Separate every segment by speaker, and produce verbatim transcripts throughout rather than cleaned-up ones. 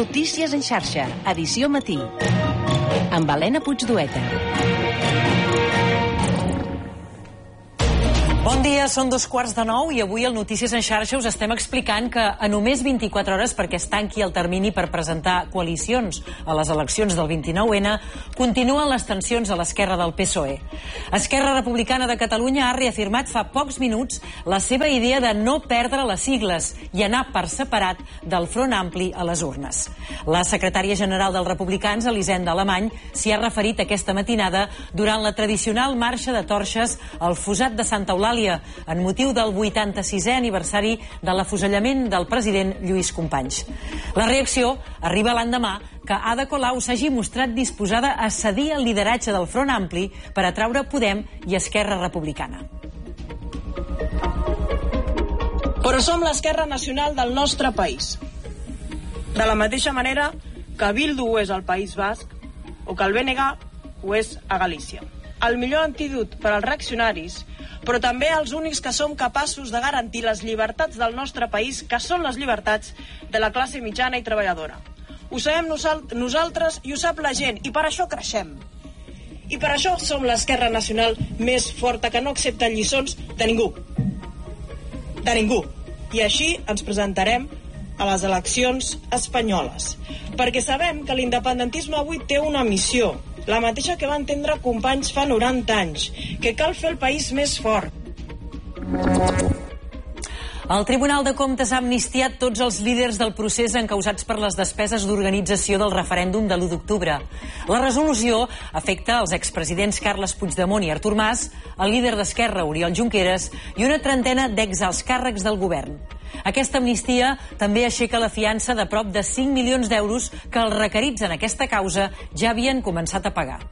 Speaker 1: Notícies en xarxa, edició matí. Amb Helena Puigdueta.
Speaker 2: Bon dia, són dos quarts de nou i avui al Notícies en xarxa us estem explicant que a només vint-i-quatre hores perquè es tanqui el termini per presentar coalicions a les eleccions del vint-i-nou ene, continuen les tensions a l'esquerra del P S O E. Esquerra Republicana de Catalunya ha reafirmat fa pocs minuts la seva idea de no perdre les sigles i anar per separat del Front Ampli a les urnes. La secretària general dels republicans, Elisenda Alemany, s'hi ha referit aquesta matinada durant la tradicional marxa de torxes al Fossat de Santa Eulàlia en motiu del vuitanta-sisè aniversari de l'afusellament del president Lluís Companys. La reacció arriba l'endemà que Ada Colau s'hagi mostrat disposada a cedir el lideratge del Front Ampli per atraure Podem i Esquerra Republicana.
Speaker 3: Però som l'esquerra nacional del nostre país. De la mateixa manera que Bildu ho és al País Basc o que el B N G ho és a Galícia. El millor antídot per als reaccionaris, però també els únics que som capaços de garantir les llibertats del nostre país, que són les llibertats de la classe mitjana i treballadora. Ho sabem nosaltres i ho sap la gent, i per això creixem. I per això som l'esquerra nacional més forta, que no accepta lliçons de ningú. De ningú. I així ens presentarem a les eleccions espanyoles. Perquè sabem que l'independentisme avui té una missió, la mateixa que va entendre Companys fa noranta anys, que cal fer el país més fort.
Speaker 2: El Tribunal de Comptes ha amnistiat tots els líders del procés encausats per les despeses d'organització del referèndum de l'u d'octubre. La resolució afecta els expresidents Carles Puigdemont i Artur Mas, el líder d'Esquerra, Oriol Junqueras, i una trentena d'exalts càrrecs del govern. Aquesta amnistia també aixeca la fiança de prop de cinc milions d'euros que els requerits en aquesta causa ja havien començat a pagar.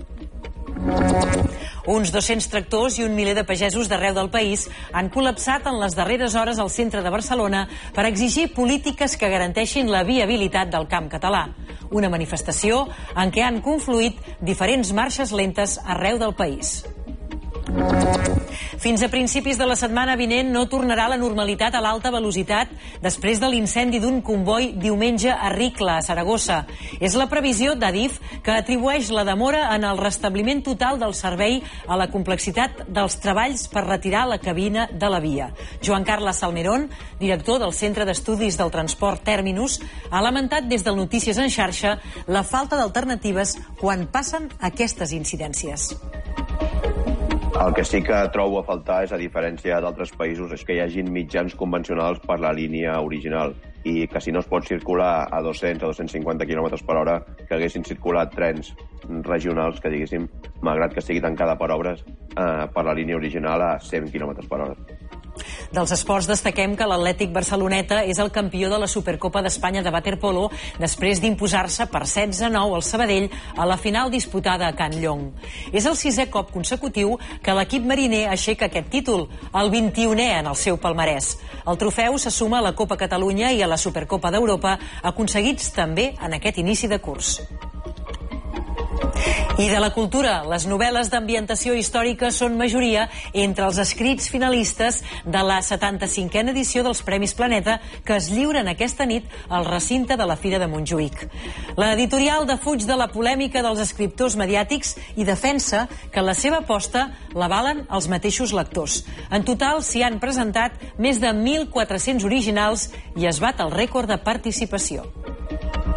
Speaker 2: Uns dos-cents tractors i un miler de pagesos d'arreu del país han col·lapsat en les darreres hores al centre de Barcelona per exigir polítiques que garanteixin la viabilitat del camp català. Una manifestació en què han confluït diferents marxes lentes arreu del país. Fins a principis de la setmana vinent no tornarà la normalitat a l'alta velocitat després de l'incendi d'un comboi diumenge a Ricla, a Saragossa. És la previsió d'Adif, que atribueix la demora en el restabliment total del servei a la complexitat dels treballs per retirar la cabina de la via. Joan Carles Salmerón, director del Centre d'Estudis del Transport Terminus, ha lamentat des del Notícies en xarxa la falta d'alternatives quan passen aquestes incidències.
Speaker 4: El que sí que trobo a faltar és, a diferència d'altres països, és que hi hagin mitjans convencionals per la línia original i que si no es pot circular a dos-cents a dos-cents cinquanta quilòmetres per hora, que haguessin circulat trens regionals que, diguéssim, malgrat que estigui tancada per obres, eh, per la línia original a cent quilòmetres per hora.
Speaker 2: Dels esports destaquem que l'Atlètic Barceloneta és el campió de la Supercopa d'Espanya de waterpolo després d'imposar-se per setze a nou al Sabadell a la final disputada a Can Llong. És el sisè cop consecutiu que l'equip mariner aixeca aquest títol, el vint-i-unè en el seu palmarès. El trofeu se suma a la Copa Catalunya i a la Supercopa d'Europa, aconseguits també en aquest inici de curs. I de la cultura, les novel·les d'ambientació històrica són majoria entre els escrits finalistes de la setanta-cinquena edició dels Premis Planeta, que es lliuren aquesta nit al recinte de la Fira de Montjuïc. L'editorial defuig de la polèmica dels escriptors mediàtics i defensa que la seva aposta l'avalen els mateixos lectors. En total s'hi han presentat més de mil quatre-cents originals i es bat el rècord de participació.